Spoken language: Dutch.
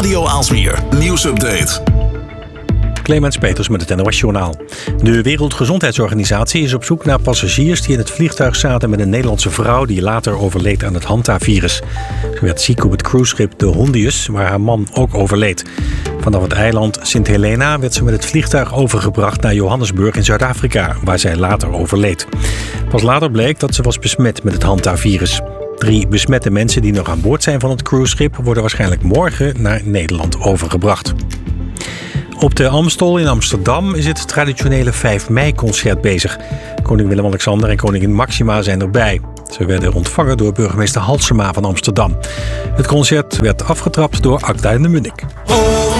Radio Aalsmeer. Nieuwsupdate. Clemens Peters met het NOS-journaal. De Wereldgezondheidsorganisatie is op zoek naar passagiers die in het vliegtuig zaten met een Nederlandse vrouw die later overleed aan het Hanta-virus. Ze werd ziek op het cruiseschip de Hondius, waar haar man ook overleed. Vanaf het eiland Sint Helena werd ze met het vliegtuig overgebracht naar Johannesburg in Zuid-Afrika, waar zij later overleed. Pas later bleek dat ze was besmet met het Hanta-virus. 3 besmette mensen die nog aan boord zijn van het cruiseschip worden waarschijnlijk morgen naar Nederland overgebracht. Op de Amstel in Amsterdam is het traditionele 5 mei-concert bezig. Koning Willem-Alexander en koningin Maxima zijn erbij. Ze werden ontvangen door burgemeester Halsema van Amsterdam. Het concert werd afgetrapt door Akda en de Munnik.